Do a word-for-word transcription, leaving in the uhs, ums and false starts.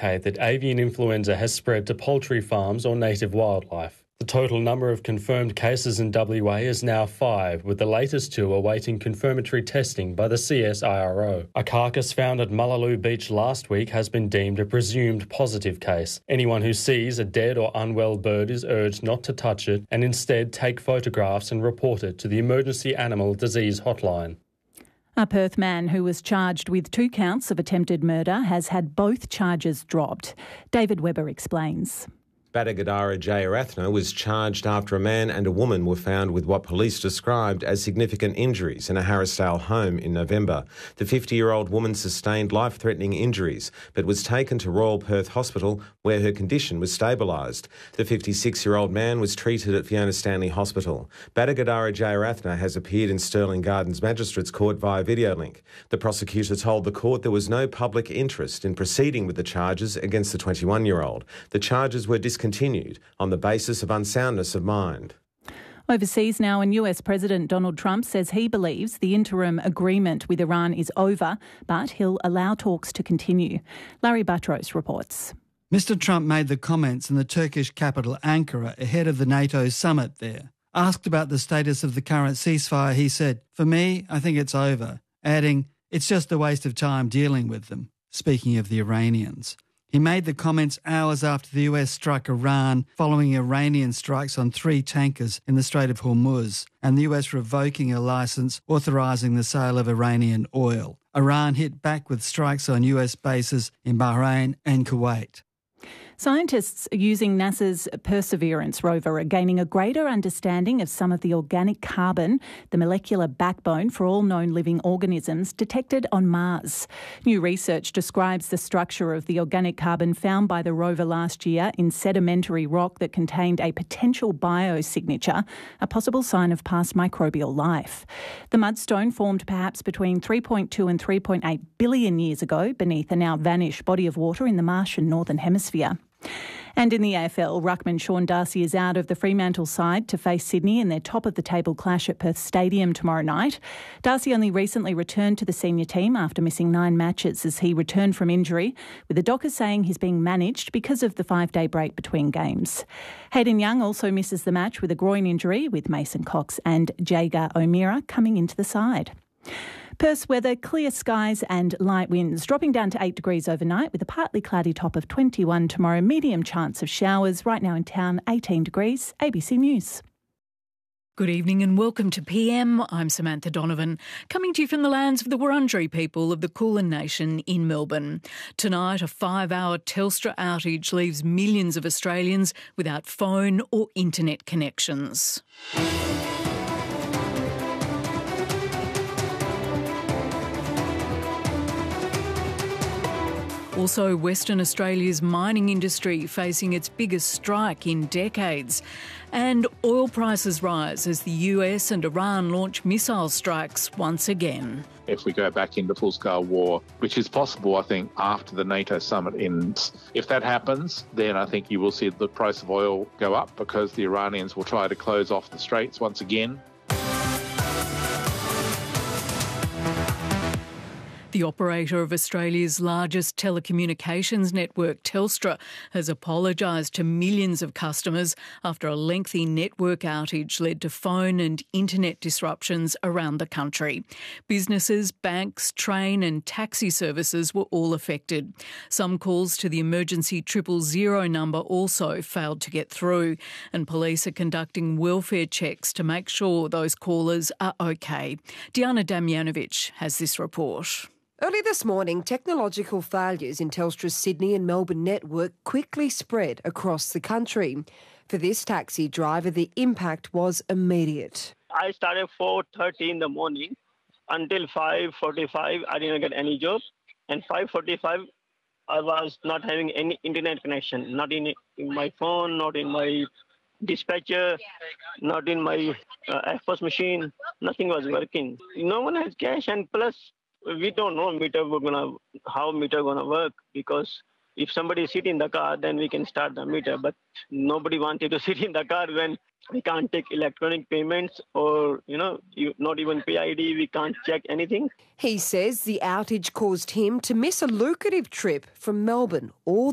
indicate that avian influenza has spread to poultry farms or native wildlife. The total number of confirmed cases in W A is now five, with the latest two awaiting confirmatory testing by the C S I R O. A carcass found at Mullaloo Beach last week has been deemed a presumed positive case. Anyone who sees a dead or unwell bird is urged not to touch it and instead take photographs and report it to the Emergency Animal Disease Hotline. A Perth man who was charged with two counts of attempted murder has had both charges dropped. David Webber explains. Badagadara Jayarathna was charged after a man and a woman were found with what police described as significant injuries in a Harrisdale home in November. The fifty-year-old woman sustained life-threatening injuries but was taken to Royal Perth Hospital where her condition was stabilised. The fifty-six-year-old man was treated at Fiona Stanley Hospital. Badagadara Jayarathna has appeared in Stirling Gardens Magistrates Court via video link. The prosecutor told the court there was no public interest in proceeding with the charges against the twenty-one-year-old. The charges were discontinued continued on the basis of unsoundness of mind. Overseas now, and U S President Donald Trump says he believes the interim agreement with Iran is over, but he'll allow talks to continue. Larry Buttrose reports. Mister Trump made the comments in the Turkish capital Ankara ahead of the NATO summit there. Asked about the status of the current ceasefire, he said, "For me, I think it's over," adding, "It's just a waste of time dealing with them," speaking of the Iranians. He made the comments hours after the U S struck Iran following Iranian strikes on three tankers in the Strait of Hormuz and the U S revoking a licence authorising the sale of Iranian oil. Iran hit back with strikes on U S bases in Bahrain and Kuwait. Scientists using NASA's Perseverance rover are gaining a greater understanding of some of the organic carbon, the molecular backbone for all known living organisms, detected on Mars. New research describes the structure of the organic carbon found by the rover last year in sedimentary rock that contained a potential biosignature, a possible sign of past microbial life. The mudstone formed perhaps between three point two and three point eight billion years ago beneath a now vanished body of water in the Martian Northern Hemisphere. And in the A F L, ruckman Sean Darcy is out of the Fremantle side to face Sydney in their top-of-the-table clash at Perth Stadium tomorrow night. Darcy only recently returned to the senior team after missing nine matches as he returned from injury, with the Dockers saying he's being managed because of the five-day break between games. Hayden Young also misses the match with a groin injury, with Mason Cox and Jagar O'Meara coming into the side. Perth's weather, clear skies and light winds, dropping down to eight degrees overnight with a partly cloudy top of twenty-one tomorrow. Medium chance of showers. Right now in town, eighteen degrees. A B C News. Good evening and welcome to P M. I'm Samantha Donovan, coming to you from the lands of the Wurundjeri people of the Kulin Nation in Melbourne. Tonight, a five-hour Telstra outage leaves millions of Australians without phone or internet connections. Also, Western Australia's mining industry facing its biggest strike in decades. And oil prices rise as the U S and Iran launch missile strikes once again. If we go back into full-scale war, which is possible, I think, after the NATO summit ends, if that happens, then I think you will see the price of oil go up because the Iranians will try to close off the straits once again. The operator of Australia's largest telecommunications network, Telstra, has apologised to millions of customers after a lengthy network outage led to phone and internet disruptions around the country. Businesses, banks, train and taxi services were all affected. Some calls to the emergency triple zero number also failed to get through, and police are conducting welfare checks to make sure those callers are okay. Diana Damjanovic has this report. Early this morning, technological failures in Telstra's Sydney and Melbourne network quickly spread across the country. For this taxi driver, the impact was immediate. I started four thirty in the morning until five forty-five. I didn't get any job. And five forty-five, I was not having any internet connection, not in, in my phone, not in my dispatcher, not in my uh, F P O S machine. Nothing was working. No one has cash, and plus, we don't know meter we're gonna how meter gonna work, because if somebody sit in the car, then we can start the meter. But nobody wanted to sit in the car when we can't take electronic payments or, you know, you, not even P I D. We can't check anything. He says the outage caused him to miss a lucrative trip from Melbourne all